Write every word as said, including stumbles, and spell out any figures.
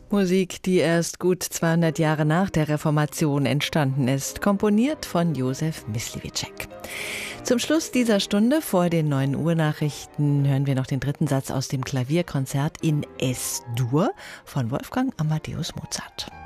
Musik, die erst gut zweihundert Jahre nach der Reformation entstanden ist, komponiert von Josef Mysliveček. Zum Schluss dieser Stunde vor den neun Uhr Nachrichten hören wir noch den dritten Satz aus dem Klavierkonzert in Es-Dur von Wolfgang Amadeus Mozart.